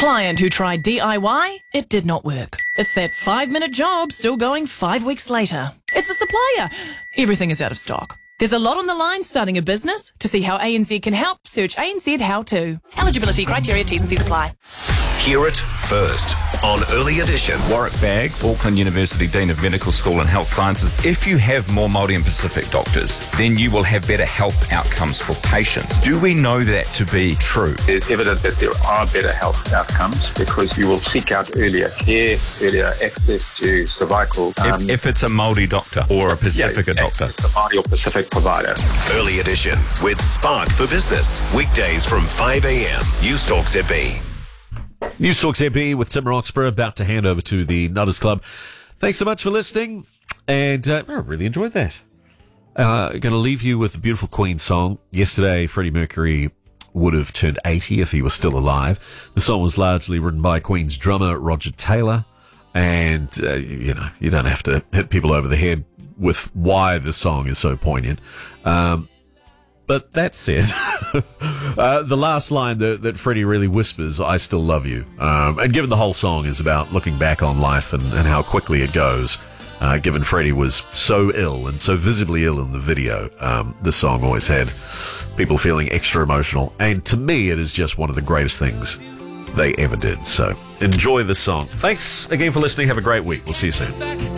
Client who tried DIY, it did not work. It's that 5-minute job still going 5 weeks later. It's a supplier. Everything is out of stock. There's a lot on the line starting a business. To see how ANZ can help, search ANZ How To. Eligibility criteria, T's and C's apply. Hear it first on Early Edition. Warwick Bagg, Auckland University Dean of Medical School and Health Sciences. If you have more Māori and Pacific doctors, then you will have better health outcomes for patients. Do we know that to be true? There's evidence that there are better health outcomes because you will seek out earlier care, earlier access to cervical. If it's a Māori doctor or a Pacifica doctor. It's a Māori or Pacific provider. Early Edition with Spark for Business. Weekdays from 5 a.m. News Talk ZB. News Talk ZB with Tim Roxburgh, about to hand over to the Nutters Club. Thanks so much for listening, and I really enjoyed that. Going to leave you with a beautiful Queen song. Yesterday, Freddie Mercury would have turned 80 if he was still alive. The song was largely written by Queen's drummer, Roger Taylor, and, you don't have to hit people over the head with why the song is so poignant. But that said, the last line that Freddie really whispers, I still love you. And given the whole song is about looking back on life and how quickly it goes, given Freddie was so ill and so visibly ill in the video, this song always had people feeling extra emotional. And to me, it is just one of the greatest things they ever did. So enjoy the song. Thanks again for listening. Have a great week. We'll see you soon.